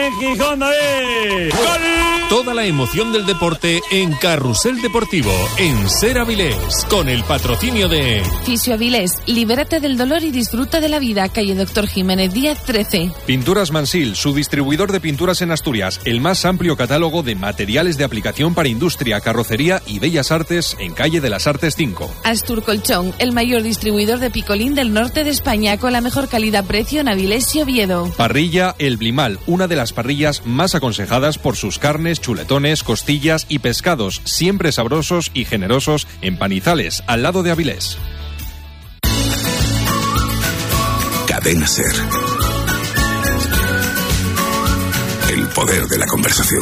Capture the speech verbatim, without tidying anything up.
en Gijón, David. ¡Gol! Toda la emoción del deporte en Carrusel Deportivo, en Ser Avilés, con el patrocinio de Fisio Avilés, libérate del dolor y disfruta de la vida, calle Doctor Jiménez Díaz trece. Pinturas Mansil, su distribuidor de pinturas en Asturias, el más amplio catálogo de materiales de aplicación para industria, carrocería y bellas artes en calle de las Artes cinco. Astur Colchón, el mayor distribuidor de picolín del norte de España, con la mejor calidad-precio en Avilés y Oviedo. Parrilla El Blimal, una de las parrillas más aconsejadas por sus carnes, chuletones, costillas y pescados, siempre sabrosos y generosos en Panizales, al lado de Avilés. Cadena Ser. El poder de la conversación.